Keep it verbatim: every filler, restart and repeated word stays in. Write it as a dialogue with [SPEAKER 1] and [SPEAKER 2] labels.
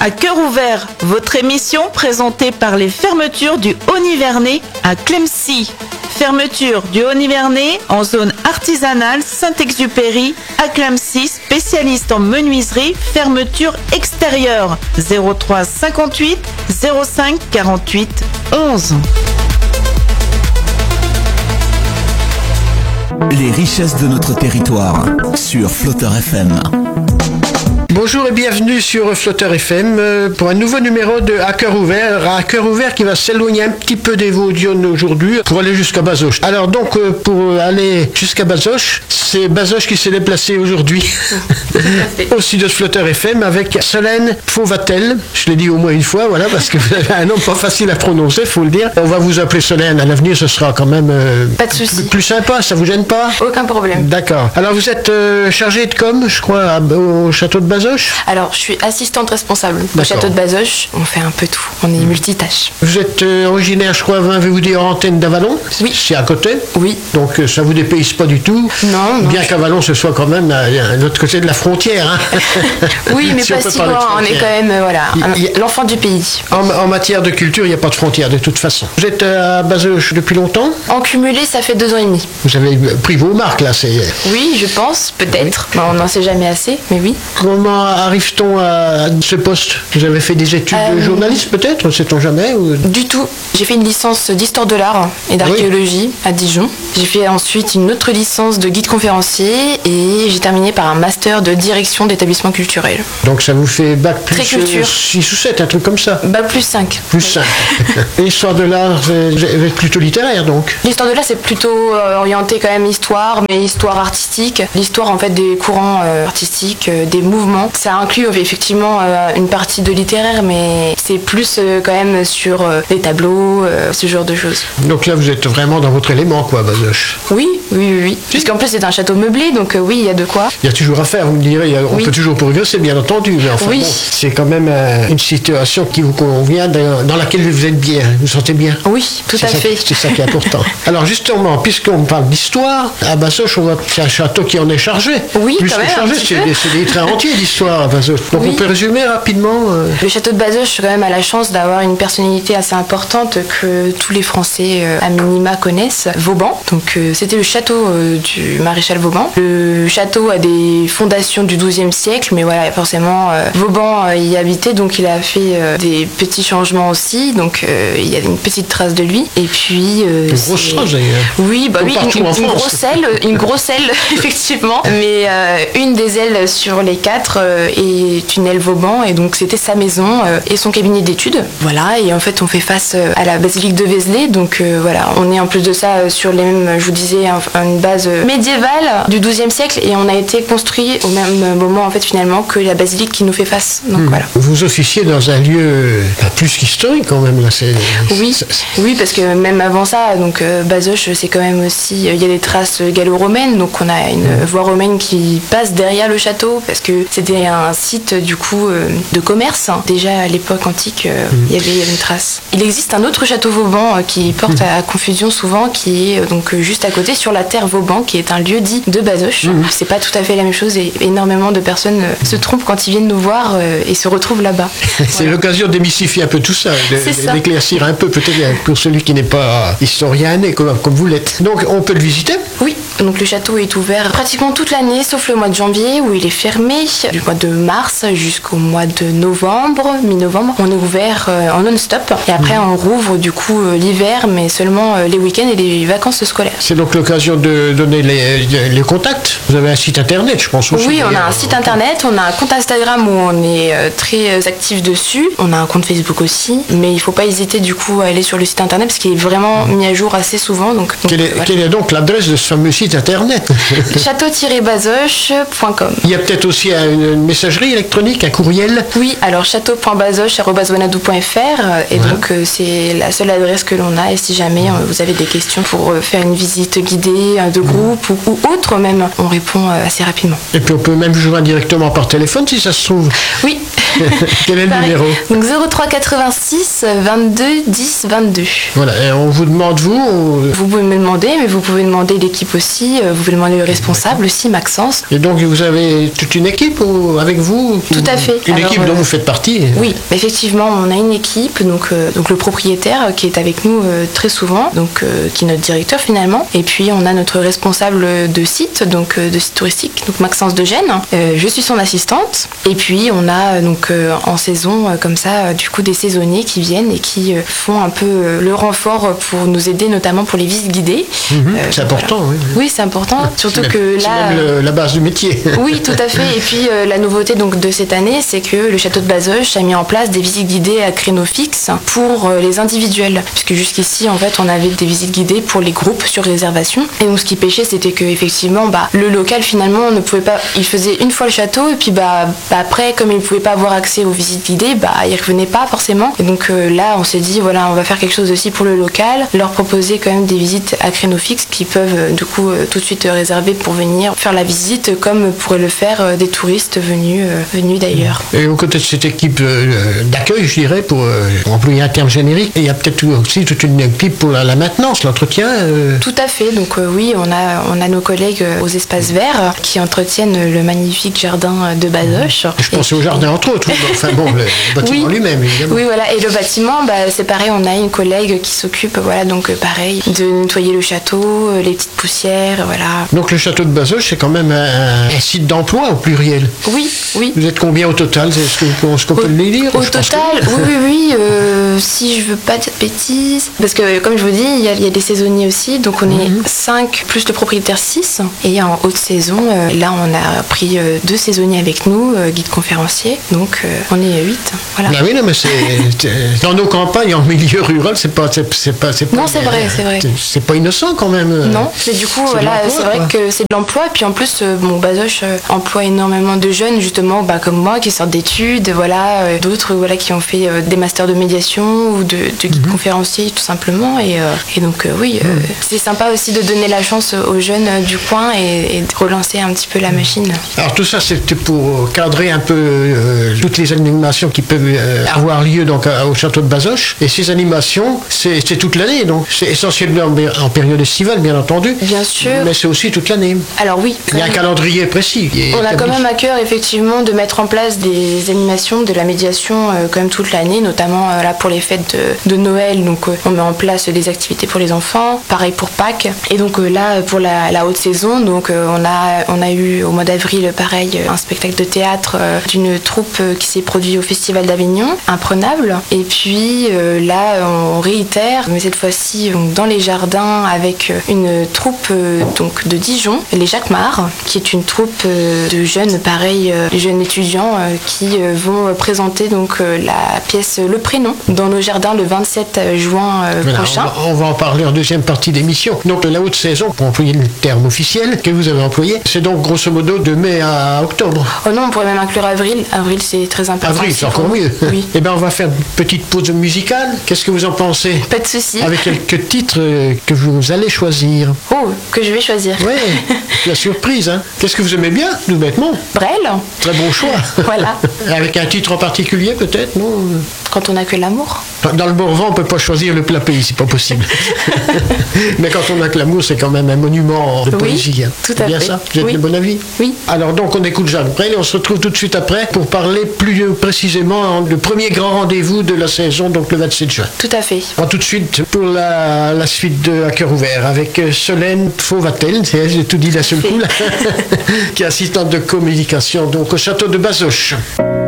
[SPEAKER 1] À cœur ouvert, votre émission présentée par les fermetures du Haut-Nivernais à Clemcy. Fermeture du Haut-Nivernais en zone artisanale Saint-Exupéry à Clemcy, spécialiste en menuiserie, fermeture extérieure. zéro trois cinquante-huit zéro cinq quarante-huit onze.
[SPEAKER 2] Les richesses de notre territoire sur Flotteur F M.
[SPEAKER 3] Bonjour et bienvenue sur Flotteur F M pour un nouveau numéro de À cœur ouvert. À cœur ouvert qui va s'éloigner un petit peu des Vaudions aujourd'hui pour aller jusqu'à Bazoches. Alors donc pour aller jusqu'à Bazoches, c'est Bazoches qui s'est déplacé aujourd'hui au studio de Flotteur F M avec Solène Fauvatel. Je l'ai dit au moins une fois, voilà, parce que vous avez un nom pas facile à prononcer, faut le dire. On va vous appeler Solène. À l'avenir, ce sera quand même euh,
[SPEAKER 4] pas de souci.
[SPEAKER 3] Plus, plus sympa. Ça vous gêne pas?
[SPEAKER 4] Aucun problème.
[SPEAKER 3] D'accord. Alors vous êtes euh, chargée de com, je crois, à, au château de Bazoches.
[SPEAKER 4] Alors, je suis assistante responsable au château de Bazoches. On fait un peu tout. On est multitâche.
[SPEAKER 3] Vous êtes euh, originaire, je crois, avez-vous dit, en antenne d'Avalon?
[SPEAKER 4] Oui.
[SPEAKER 3] C'est à côté?
[SPEAKER 4] Oui.
[SPEAKER 3] Donc euh, ça vous dépayse pas du tout?
[SPEAKER 4] Non, non.
[SPEAKER 3] Bien je... qu'Avalon, ce soit quand même à, à l'autre côté de la frontière. Hein.
[SPEAKER 4] Oui, mais si pas si loin. On est quand même, euh, voilà, il, il... l'enfant du pays.
[SPEAKER 3] En, en matière de culture, il n'y a pas de frontière de toute façon. Vous êtes euh, à Bazoches depuis longtemps?
[SPEAKER 4] En cumulé, ça fait deux ans et demi.
[SPEAKER 3] Vous avez pris vos marques, là, c'est...
[SPEAKER 4] Oui, je pense, peut-être. Oui. Bon, on n'en sait jamais assez, mais oui.
[SPEAKER 3] Comment arrive-t-on à ce poste? Vous avez fait des études euh... de journaliste peut-être? Sait-on jamais ou...
[SPEAKER 4] Du tout. J'ai fait une licence d'histoire de l'art et d'archéologie oui. à Dijon. J'ai fait ensuite une autre licence de guide conférencier et j'ai terminé par un master de direction d'établissement culturel.
[SPEAKER 3] Donc ça vous fait bac plus
[SPEAKER 4] six
[SPEAKER 3] ou sept, un truc comme ça?
[SPEAKER 4] Bac plus cinq.
[SPEAKER 3] Plus cinq. L'histoire de l'art, c'est plutôt littéraire donc?
[SPEAKER 4] L'histoire de l'art, c'est plutôt euh, orienté quand même histoire, mais histoire artistique. L'histoire en fait des courants euh, artistiques, euh, des mouvements. Ça inclut effectivement euh, une partie de littéraire, mais c'est plus euh, quand même sur euh, les tableaux, euh, ce genre de choses.
[SPEAKER 3] Donc là, vous êtes vraiment dans votre élément, quoi, Bazoches?
[SPEAKER 4] Oui, oui, oui, oui. Parce qu'en plus, c'est un château meublé, donc euh, oui, il y a de quoi.
[SPEAKER 3] Il y a toujours à faire, vous me direz. A, on oui. peut toujours progresser, bien entendu, mais enfin,
[SPEAKER 4] oui.
[SPEAKER 3] bon, c'est quand même euh, une situation qui vous convient, dans, dans laquelle vous êtes bien. Vous vous sentez bien?
[SPEAKER 4] Oui, tout à
[SPEAKER 3] ça,
[SPEAKER 4] fait.
[SPEAKER 3] C'est ça qui est important. Alors justement, puisqu'on parle d'histoire, à Bazoches, c'est un château qui en est chargé.
[SPEAKER 4] Oui,
[SPEAKER 3] plus
[SPEAKER 4] quand
[SPEAKER 3] que
[SPEAKER 4] même,
[SPEAKER 3] chargé, c'est des, c'est des trains entiers d'histoire à Bazoches. Donc oui. on peut résumer rapidement. Euh...
[SPEAKER 4] Le château de Bazoches, quand même, a la chance d'avoir une personnalité assez importante que tous les Français euh, à minima connaissent, Vauban. Donc euh, c'était le château euh, du maréchal Vauban. Le château a des fondations du douzième siècle, mais voilà, forcément euh, Vauban euh, y habitait, donc il a fait euh, des petits changements aussi, donc euh, il y a une petite trace de lui. Et puis euh,
[SPEAKER 3] une grosse trace d'ailleurs.
[SPEAKER 4] Oui, bah oui, une, une, une grosse aile, une grosse aile effectivement, mais euh, une des ailes sur les quatre euh, est une aile Vauban, et donc c'était sa maison euh, et son cabinet d'études. Voilà, et en fait on fait face euh, à la basilique de Vézelay, donc euh, voilà, on est en plus de ça euh, sur les mêmes, je vous disais, un, une base euh, médiévale du douzième siècle, et on a été construit au même moment en fait finalement que la basilique qui nous fait face. Donc mmh. voilà.
[SPEAKER 3] Vous officiez dans un lieu pas plus qu'historique quand même là. C'est,
[SPEAKER 4] oui,
[SPEAKER 3] c'est...
[SPEAKER 4] oui, parce que même avant ça, donc euh, Bazoches c'est quand même aussi, il y a des traces gallo-romaines, donc on a une mmh. voie romaine qui passe derrière le château parce que c'était un site du coup euh, de commerce. Déjà à l'époque antique, euh, mmh. il y avait une trace. Il existe un autre château Vauban euh, qui porte mmh. à confusion souvent, qui est euh, donc euh, juste à côté sur la terre Vauban, qui est un lieu dit de Bazoches. Mmh. C'est pas tout à fait la même chose et énormément de personnes euh, se trompent quand ils viennent nous voir euh, et se retrouvent là-bas.
[SPEAKER 3] C'est voilà. L'occasion d'émystifier un peu tout ça, de, d'éclaircir un peu peut-être pour celui qui n'est pas historien et comme, comme vous l'êtes. Donc on peut le visiter?
[SPEAKER 4] Oui, donc le château est ouvert pratiquement toute l'année sauf le mois de janvier où il est fermé, du mois de mars jusqu'au mois de novembre, mi-novembre. On est ouvert euh, en non-stop et après mmh. on rouvre du coup euh, l'hiver, mais seulement euh, les week-ends et les vacances scolaires.
[SPEAKER 3] C'est donc l'occasion de donner les, les contacts. Vous avez un site internet, je pense aussi.
[SPEAKER 4] Oui, on a un site internet, on a un compte Instagram où on est euh, très actif dessus. On a un compte Facebook aussi, mais il ne faut pas hésiter du coup à aller sur le site internet parce qu'il est vraiment mmh. mis à jour assez souvent. Donc, donc
[SPEAKER 3] quelle, est,
[SPEAKER 4] voilà.
[SPEAKER 3] quelle est donc l'adresse de ce fameux site internet?
[SPEAKER 4] château tiret bazoches point com.
[SPEAKER 3] Il y a peut-être aussi une, une messagerie électronique, un courriel?
[SPEAKER 4] Oui, alors château point bazoches arobase wanadoo point f r et ouais. donc euh, c'est la seule adresse que l'on a, et si jamais euh, vous avez des questions pour euh, faire une visite guidée euh, de groupe mmh. ou, ou autre même, on répond euh, assez rapidement.
[SPEAKER 3] Et puis on peut même jouer directement par téléphone si ça se trouve?
[SPEAKER 4] Oui.
[SPEAKER 3] Quel est le
[SPEAKER 4] Pareil.
[SPEAKER 3] numéro?
[SPEAKER 4] Donc zéro trois quatre-vingt-six vingt-deux dix vingt-deux.
[SPEAKER 3] Voilà, et on vous demande, vous on-
[SPEAKER 4] Vous pouvez me demander, mais vous pouvez demander l'équipe aussi, euh, vous pouvez demander le responsable aussi, Maxence.
[SPEAKER 3] Et donc vous avez toute une équipe ou- avec vous?
[SPEAKER 4] Tout à fait.
[SPEAKER 3] Une
[SPEAKER 4] Alors,
[SPEAKER 3] équipe dont
[SPEAKER 4] euh,
[SPEAKER 3] vous faites partie?
[SPEAKER 4] Oui, effectivement, on a une équipe, donc, euh, donc le propriétaire euh, qui est avec nous euh, très souvent, donc euh, qui est notre directeur finalement. Et puis on a notre responsable de site, donc euh, de site touristique, donc Maxence de Gênes. Euh, je suis son assistante. Et puis on a euh, donc euh, en saison euh, comme ça, euh, du coup des saisonniers qui viennent et qui euh, font un peu euh, le renfort pour nous aider, notamment pour les visites guidées.
[SPEAKER 3] Mhm,
[SPEAKER 4] Euh,
[SPEAKER 3] c'est
[SPEAKER 4] donc,
[SPEAKER 3] important,
[SPEAKER 4] voilà.
[SPEAKER 3] oui.
[SPEAKER 4] Oui, c'est important, surtout
[SPEAKER 3] C'est
[SPEAKER 4] que
[SPEAKER 3] même-
[SPEAKER 4] là.
[SPEAKER 3] C'est même le- la base du métier.
[SPEAKER 4] Oui, tout à fait. Et puis euh, la nouveauté donc de cette année, c'est que le château de Bazoches a mis en place des visites guidées à créneaux fixes pour euh, les individuels, puisque jusqu'ici en fait on avait des visites guidées pour les groupes sur réservation. Et donc ce qui pêchait, c'était que effectivement, bah, le local finalement ne pouvait pas, il faisait une fois le château et puis bah, bah, après comme il ne pouvait pas avoir accès aux visites guidées, bah il revenait pas forcément. Et donc euh, là, on s'est dit voilà, on va faire quelque chose aussi pour le local, leur proposer quand même des visites à créneaux fixes qui peuvent euh, du coup euh, tout de suite euh, réserver pour venir faire la visite, comme pourraient le faire euh, des touristes venus euh, venus d'ailleurs.
[SPEAKER 3] Et aux côtés de cette équipe euh, d'accueil, je dirais, pour, euh, pour employer un terme générique, il y a peut-être aussi toute une équipe pour la, la maintenance, l'entretien. euh.
[SPEAKER 4] Tout à fait. Donc euh, oui, on a on a nos collègues euh, aux espaces verts euh, qui entretiennent le magnifique jardin euh, de Bazoches.
[SPEAKER 3] Je pensais
[SPEAKER 4] Et
[SPEAKER 3] au jardin entre autres, oui, mais enfin bon, le bâtiment
[SPEAKER 4] Oui.
[SPEAKER 3] lui-même, évidemment.
[SPEAKER 4] Oui, voilà. Et le bâtiment, bah, c'est pareil, on a une collègue qui s'occupe, voilà, donc euh, pareil, de nettoyer le château, euh, les petites poussières, voilà.
[SPEAKER 3] Donc le château de Bazoches, c'est quand même un, un site d'emploi au pluriel.
[SPEAKER 4] Oui, oui.
[SPEAKER 3] Vous êtes combien au total? Est-ce qu'on est-ce qu'on peut le lire?
[SPEAKER 4] Au
[SPEAKER 3] Je pense que
[SPEAKER 4] total,
[SPEAKER 3] oui.
[SPEAKER 4] oui, oui, oui. euh, si je veux pas dire de bêtises, parce que comme je vous dis, il y, a- il y a des saisonniers aussi, donc on est cinq plus le propriétaire six. Et en haute saison, euh, là, on a pris euh, deux saisonniers avec nous, euh, guide conférencier, donc euh, on est huit. Voilà.
[SPEAKER 3] Ah oui, non, mais c'est c'est- dans nos campagnes, en milieu rural, c'est pas, c'est c'est pas, c'est pas,
[SPEAKER 4] Non, c'est vrai, c'est vrai.
[SPEAKER 3] C'est pas innocent quand même. euh.
[SPEAKER 4] Non, mais du coup,
[SPEAKER 3] c'est de
[SPEAKER 4] voilà,
[SPEAKER 3] l'emploi,
[SPEAKER 4] c'est vrai
[SPEAKER 3] quoi.
[SPEAKER 4] que c'est de l'emploi. Et puis en plus, euh, bon, Bazoches euh, emploie énormément de jeunes, justement, bah, comme moi, qui sortent d'études, voilà, euh, d'autres, voilà, qui ont fait euh, des masters de médiation ou de, de guide conférencier, tout simplement. Et, euh, et donc, euh, oui, euh, c'est sympa aussi de donner la chance aux jeunes euh, du coin et, et de relancer un petit peu la machine.
[SPEAKER 3] Alors tout ça, c'était pour cadrer un peu euh, toutes les animations qui peuvent euh, avoir lieu donc à- au château de Bazoches. Et ces animations, c'est c'est toute l'année, donc c'est essentiellement en, en période estivale, bien entendu.
[SPEAKER 4] Bien sûr.
[SPEAKER 3] Mais c'est aussi toute l'année.
[SPEAKER 4] Alors oui.
[SPEAKER 3] Il y a un calendrier précis. qui est
[SPEAKER 4] On a quand
[SPEAKER 3] établi.
[SPEAKER 4] même à cœur effectivement de mettre en place des animations, de la médiation euh, quand même toute l'année, notamment euh, là pour les fêtes de, de Noël. Donc euh, on met en place des activités pour les enfants, pareil pour Pâques. Et donc euh, là pour la, la haute saison, donc euh, on a on a eu au mois d'avril pareil euh, un spectacle de théâtre euh, d'une troupe euh, qui s'est produit au Festival d'Avignon, Imprenable. Et puis euh, là on réitère, mais cette fois-ci donc, dans les jardins avec euh, une troupe euh, donc de Dijon, les Jacquemart, qui est une troupe euh, de jeunes, pareil, euh, jeunes étudiants euh, qui euh, vont présenter donc euh, la pièce Le Prénom dans nos jardins le vingt-sept juin euh,
[SPEAKER 3] Voilà,
[SPEAKER 4] prochain.
[SPEAKER 3] on, va, on va en parler en deuxième partie d'émission. Donc la haute saison, pour employer le terme officiel que vous avez employé, c'est donc grosso modo de mai à octobre.
[SPEAKER 4] Oh non, on pourrait même inclure avril. Avril, c'est très important.
[SPEAKER 3] Avril,
[SPEAKER 4] aussi
[SPEAKER 3] c'est
[SPEAKER 4] pour
[SPEAKER 3] encore
[SPEAKER 4] nous.
[SPEAKER 3] mieux.
[SPEAKER 4] Oui,
[SPEAKER 3] Eh bien, on va faire une petite pause musicale. Qu'est-ce que vous en pensez?
[SPEAKER 4] pas de souci.
[SPEAKER 3] Avec quelques titres euh, que vous allez choisir.
[SPEAKER 4] Oh, que je vais choisir.
[SPEAKER 3] Oui, la surprise. Hein. Qu'est-ce que vous aimez bien, tout bêtement?
[SPEAKER 4] Brel.
[SPEAKER 3] Très bon choix.
[SPEAKER 4] Voilà.
[SPEAKER 3] Avec un titre en particulier, peut-être, non?
[SPEAKER 4] Quand on n'a que l'amour.
[SPEAKER 3] Dans le Morvan, on ne peut pas choisir le plat pays, c'est pas possible. Mais quand on a que l'amour, c'est quand même un monument de
[SPEAKER 4] Oui,
[SPEAKER 3] poésie. Hein.
[SPEAKER 4] tout
[SPEAKER 3] C'est
[SPEAKER 4] à
[SPEAKER 3] bien
[SPEAKER 4] fait.
[SPEAKER 3] ça? Vous êtes
[SPEAKER 4] Oui.
[SPEAKER 3] de bon avis?
[SPEAKER 4] Oui.
[SPEAKER 3] Alors donc, on écoute Jeanne Brel et on se retrouve tout de suite après pour parler plus précisément du premier grand rendez-vous de la saison, donc le vingt-sept juin.
[SPEAKER 4] Tout à fait.
[SPEAKER 3] On va tout de suite pour la, la suite de À cœur ouvert avec euh, Solène Fauvatel, c'est elle, j'ai tout dit d'un seul coup, là, qui est assistante de communication donc au château de Bazoches.